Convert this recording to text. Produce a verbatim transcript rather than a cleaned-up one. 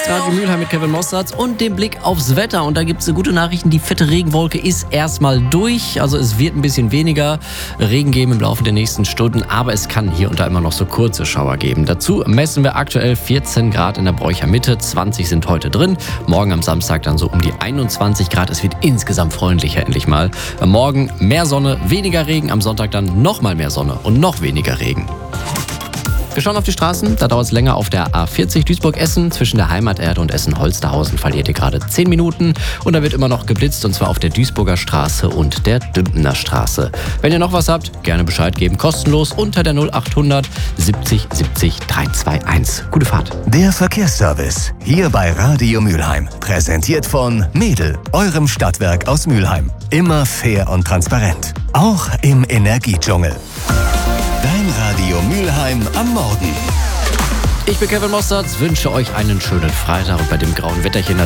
ist Radio Mülheim mit Kevin Mossertz und dem Blick aufs Wetter. Und da gibt es gute Nachrichten. Die fette Regenwolke ist erstmal durch. Also es wird ein bisschen weniger Regen geben im Laufe der nächsten Stunden. Aber es kann hier und da immer noch so kurze Schauer geben. Dazu messen wir aktuell vierzehn Grad in der Bräucher Mitte. zwanzig sind heute drin. Morgen am Samstag dann so um die einundzwanzig Grad. Es wird insgesamt freundlicher endlich mal. Morgen mehr Sonne, weniger Regen. Am Sonntag dann noch mal mehr Sonne und noch weniger Regen. Wir schauen auf die Straßen, da dauert es länger auf der A vierzig Duisburg-Essen. Zwischen der Heimaterde und Essen-Holsterhausen verliert ihr gerade zehn Minuten. Und da wird immer noch geblitzt, und zwar auf der Duisburger Straße und der Dümpener Straße. Wenn ihr noch was habt, gerne Bescheid geben, kostenlos unter der null acht hundert siebzig siebzig dreihunderteinundzwanzig. Gute Fahrt. Der Verkehrsservice, hier bei Radio Mülheim. Präsentiert von Mädel, eurem Stadtwerk aus Mülheim. Immer fair und transparent. Auch im Energiedschungel. Dein Radio Mülheim am Morgen. Ich bin Kevin Mossertz, wünsche euch einen schönen Freitag und bei dem grauen Wetterchen